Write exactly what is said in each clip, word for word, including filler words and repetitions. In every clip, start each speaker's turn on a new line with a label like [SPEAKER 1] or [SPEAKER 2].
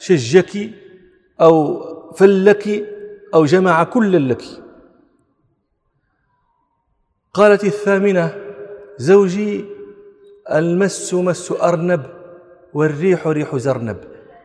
[SPEAKER 1] شجك أو فلك أو جمع كل لك. قالت الثامنة: زوجي المس مس أرنب والريح ريح زرنب.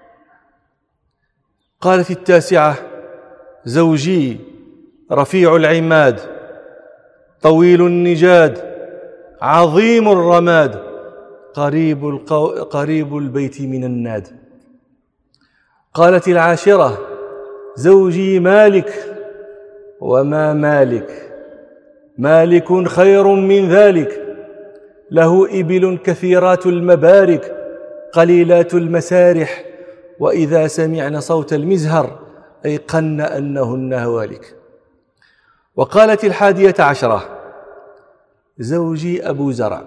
[SPEAKER 1] قالت التاسعة: زوجي رفيع العماد طويل النجاد عظيم الرماد قريب, القو... قريب البيت من الناد. قالت العاشرة: زوجي مالك وما مالك، مالك خير من ذلك، له إبل كثيرات المبارك قليلات المسارح، وإذا سمعن صوت المزهر أيقن أنهن هوالك. وقالت الحادية عشرة: زوجي أبو زرع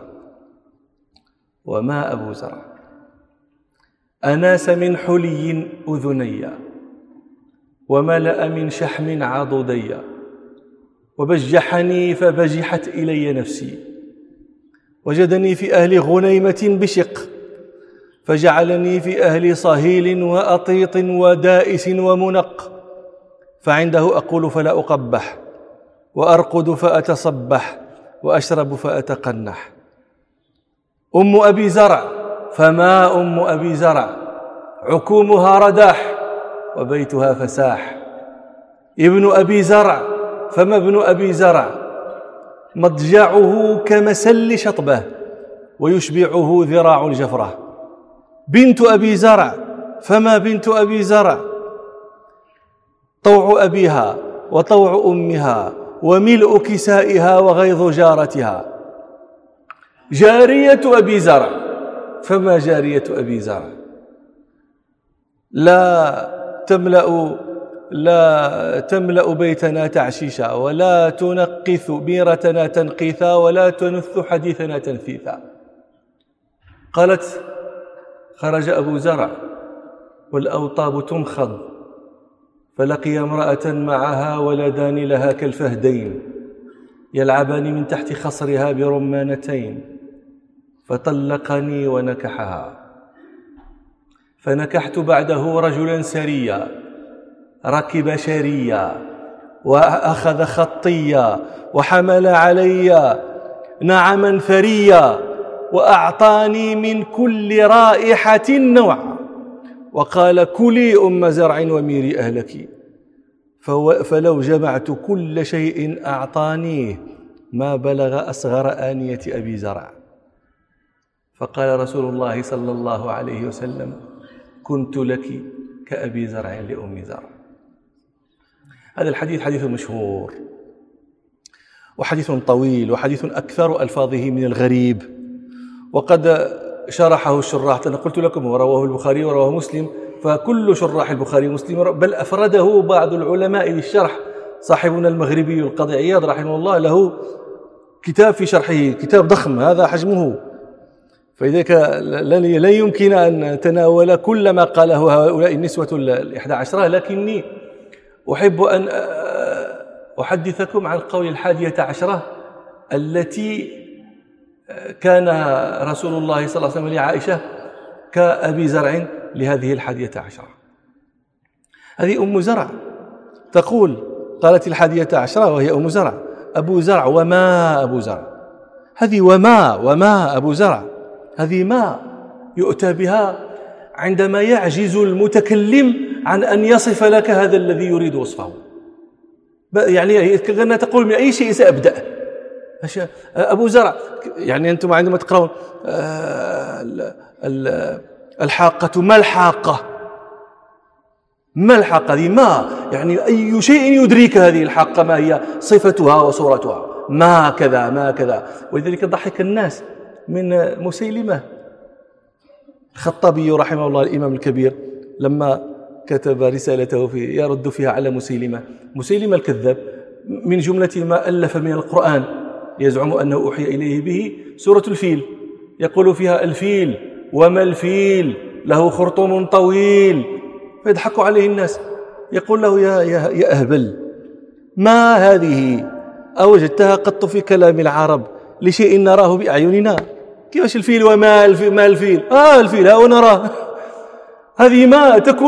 [SPEAKER 1] وما أبو زرع، أناس من حلي أذني وملأ من شحم عضدي، وبجحني فبجحت إلي نفسي، وجدني في أهل غنيمة بشق، فجعلني في أهل صهيل وأطيط ودائس ومنق، فعنده أقول فلا أقبح، وأرقد فأتصبح، وأشرب فأتقنح. أم أبي زرع فما أم أبي زرع، عكومها رداح وبيتها فساح. ابن أبي زرع فما ابن أبي زرع، مضجعه كمسل شطبه ويشبعه ذراع الجفرة. بنت أبي زرع فما بنت أبي زرع، طوع أبيها وطوع أمها وملء كسائها وغيظ جارتها. جارية أبي زرع فما جارية أبي زرع، لا تملأ لا تملأ بيتنا تعشيشا، ولا تنقث بيرتنا تنقيثا، ولا تنث حديثنا تنثيثا. قالت: خرج أبو زرع والأوطاب تنخض، فلقي امرأة معها ولدان لها كالفهدين يلعبان من تحت خصرها برمانتين، فطلقني ونكحها. فنكحت بعده رجلا سريا ركب شريا وأخذ خطيا وحمل علي نعما ثريا، وأعطاني من كل رائحة نوعا، وقال: كلي أم زرع وميري أهلك. فلو جمعت كل شيء أعطانيه ما بلغ أصغر آنية أبي زرع. فقال رسول الله صلى الله عليه وسلم: كنت لك كأبي زرع لأم زرع. هذا الحديث حديث مشهور وحديث طويل وحديث أكثر ألفاظه من الغريب، وقد شرحه الشراح. أنا قلت لكم ورواه البخاري ورواه مسلم، فكل شراح البخاري ومسلم، بل أفرده بعض العلماء للشرح. صاحبنا المغربي القاضي عياض رحمه الله له كتاب في شرحه، كتاب ضخم هذا حجمه، فلذلك لا يمكن أن نتناول كل ما قاله هؤلاء النسوة الإحدى عشرة، لكني أحب أن أحدثكم عن قول الحادية عشرة التي كان رسول الله صلى الله عليه وسلم لعائشة كأبي زرع لهذه الحادية عشرة. هذه أم زرع تقول، قالت الحادية عشرة وهي أم زرع: أبو زرع وما أبو زرع. هذه وما وما أبو زرع، هذه ما يؤتى بها عندما يعجز المتكلم عن أن يصف لك هذا الذي يريد وصفه. يعني كأنها تقول: من أي شيء سأبدأ؟ أبو زرع، يعني أنتم عندما تقرأون الحاقة، ما الحاقة؟ ما الحاقة؟ هذه ما، يعني أي شيء يدريك هذه الحاقة ما هي صفتها وصورتها، ما كذا ما كذا. ولذلك ضحك الناس من مسيلمة. الخطابي رحمه الله الإمام الكبير لما كتب رسالته في يرد فيها على مسيلمة مسيلمة الكذاب، من جملة ما ألف من القرآن يزعم أنه أوحي إليه به سورة الفيل، يقول فيها: الفيل وما الفيل له خرطوم طويل، فيضحك عليه الناس. يقول له: يا, يا, يا أهبل، ما هذه أوجدتها قط في كلام العرب لشيء نراه بأعيننا؟ كيفاش الفيل وما الفيل؟ ما الفيل؟ آه الفيل ها ونراه. هذه ما تكون